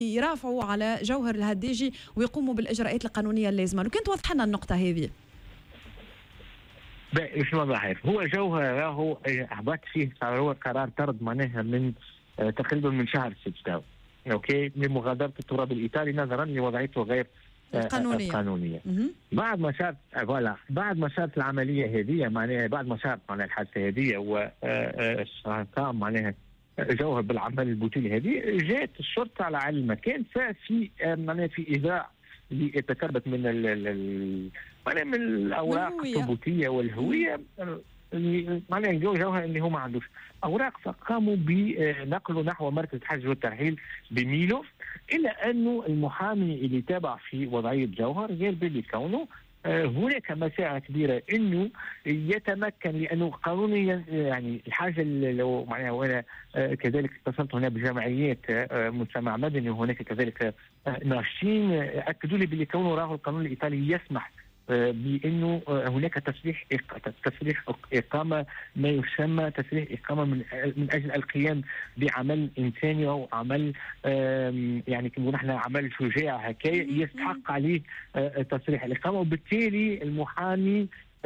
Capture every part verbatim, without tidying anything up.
يرافعوا على جوهر الهديجي ويقوموا بالاجراءات القانونيه اللازمه. لو كنت توضح لنا النقطه هذه. باش نوضح، هو جوهر راهو احبط فيه صار هو قرار طرد معناها من آه تقريبا من شهر ستة، اوكي، من مغادره التراب الايطالي نظرا لوضعيته غير القانونيه. القانونيه. بعد ما صارت فوالا بعد ما صارت العمليه هذه معناها بعد ما صارت معناها الحادثه هذه وقام معناها جوهر بالعمل البوتيلي هذه، جاءت الشرطه على المكان ففي معناها في اجراء اللي تثبت من ال معناها من الاوراق الثبوتيه والهويه اللي معناها جوهر اللي هو ما عندوش اوراق، فقاموا بنقله نحو مركز الحجز والترحيل بميلو، الا انه المحامي اللي تابع في وضعيه جوهر قال باللي كونه هناك مساحه كبيره انه يتمكن، لانه قانونيا يعني الحاجه لو معناها وانا كذلك اتصلت هنا بجمعيات مجتمع مدني وهناك كذلك ناشطين اكدوا لي باللي كونه راهو القانون الايطالي يسمح بانه هناك تسريح تسريح اقامه ما يسمى تسريح اقامه من من اجل القيام بعمل انساني او عمل يعني كما نحن عمل شجاع هكايا يستحق عليه تسريح الاقامه، وبالتالي المحامي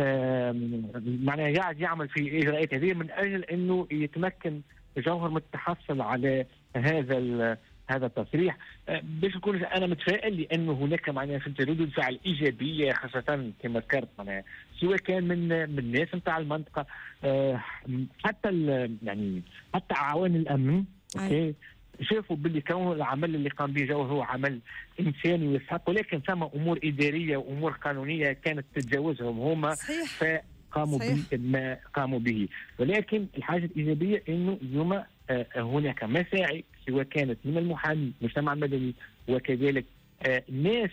معناها قاعد يعمل في الاجراءات هذه من اجل انه يتمكن جوهر من التحصل على هذا هذا التصريح. باش نكون انا متفائل لانه هناك معناها في ردود فعل ايجابيه خاصه كما ذكرت معناها سواء كان من من الناس نتاع المنطقه حتى يعني حتى اعوان الامن، اوكي، شافوا باللي كون العمل اللي قام به جوهر هو عمل انساني ويستحق، ولكن ثم امور اداريه وامور قانونيه كانت تتجاوزهم هما فقاموا بما قاموا به. ولكن الحاجه الايجابيه انه اليوم هناك مساعي سواء كانت من المحامي المجتمع المدني وكذلك ناس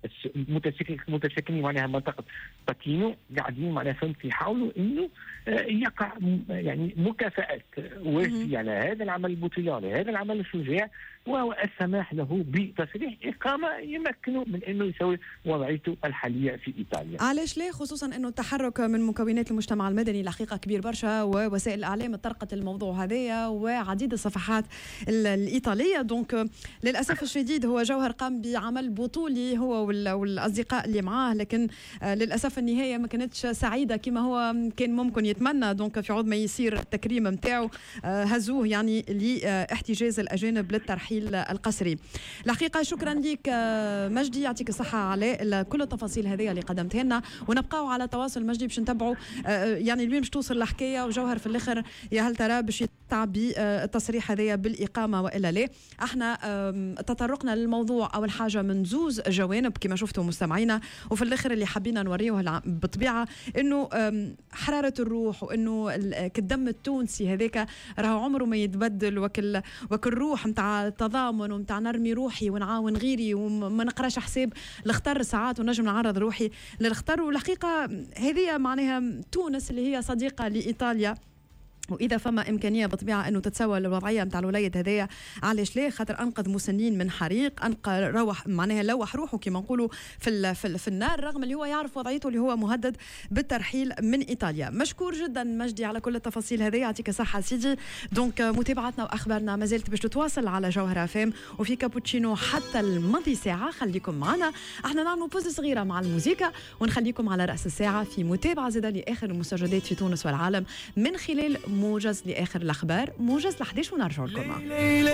متساكنين معناها منطقه باكينو قاعدين معناها فهمت يحاولوا انه يقع يعني مكافاه وافيه على هذا العمل البطيء على هذا العمل الشجاع، وهو السماح له بتصريح اقامه يمكنه من انه يسوي وضعيته الحاليه في ايطاليا. علاش لا؟ خصوصا انه التحرك من مكونات المجتمع المدني الحقيقه كبير برشا، ووسائل الاعلام طرقت الموضوع هذايا وعديد الصفحات الايطاليه. دونك للاسف الشديد هو جوهر قام بعمل بطولي هو والاصدقاء اللي معاه، لكن للاسف النهايه ما كانتش سعيده كما هو كان ممكن يتمنى. دونك في عوض ما يصير التكريم نتاعو هزوه يعني لاحتجاز الاجانب للترحيل القسري. الحقيقه شكرا لك مجدي، يعطيك الصحه على كل التفاصيل هذه اللي قدمتها لنا، ونبقاو على تواصل مجدي باش نتبعوا يعني لوين باش توصل الحكايه، وجوهر في الاخر يا هل ترى باش يتع بالتصريح هذايا بالاقامه والا لا. احنا تطرقنا للموضوع اول حاجه من زوز جوانب كما شفتوا مستمعينا، وفي الاخر اللي حابين نوريوه بالطبيعه انه حراره الروح وانه الدم التونسي هذاك راهو عمره ما يتبدل، وكل وكل روح نتاع التضامن ونتاع نرمي روحي ونعاون غيري وما نقراش حساب الخطر ساعات ونجم نعرض روحي للخطر. والحقيقه هذه معناها تونس اللي هي صديقه لايطاليا، واذا فما امكانيه بالطبيعه انه تتسوى الوضعيه نتاع الوليد هذايا علاش ليه؟ خاطر انقذ مسنين من حريق، انقذ روح معناها لوح روحه كما نقولوا في في, في النار، رغم اللي هو يعرف وضعيته اللي هو مهدد بالترحيل من ايطاليا. مشكور جدا مجدي على كل التفاصيل هذه، يعطيك الصحه سيدي. دونك متابعتنا واخبارنا ما زالت باش تتواصل على جوهر افام وفي كابوتشينو حتى الماضي ساعه، خليكم معنا. احنا نعملوا بوز صغيره مع الموسيقى ونخليكم على راس الساعه في متابعه زاده لاخر المستجدات في تونس والعالم من خلال موجز لآخر الأخبار، موجز لحداش ونرجع لكم.